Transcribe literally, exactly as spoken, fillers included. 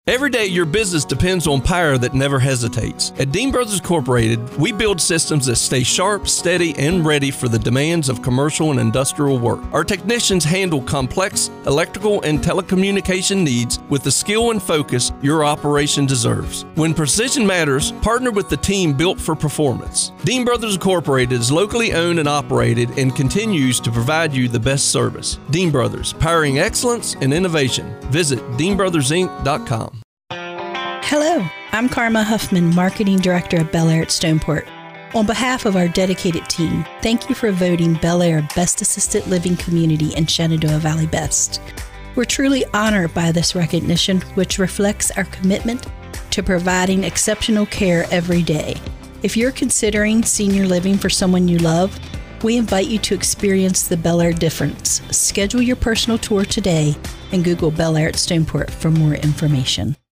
Every day, your business depends on power that never hesitates. At Dean Brothers Incorporated, we build systems that stay sharp, steady, and ready for the demands of commercial and industrial work. Our technicians handle complex electrical and telecommunication needs with the skill and focus your operation deserves. When precision matters, partner with the team built for performance. Dean Brothers Incorporated is locally owned and operated and continues to provide you the best service. Dean Brothers, powering excellence and innovation. Visit dean brothers inc dot com. Hello, I'm Karma Huffman, Marketing Director of Bel Air at Stoneport. On behalf of our dedicated team, thank you for voting Bel Air Best Assisted Living Community in Shenandoah Valley Best. We're truly honored by this recognition, which reflects our commitment to providing exceptional care every day. If you're considering senior living for someone you love, we invite you to experience the Bel Air difference. Schedule your personal tour today and Google Bel Air at Stoneport for more information.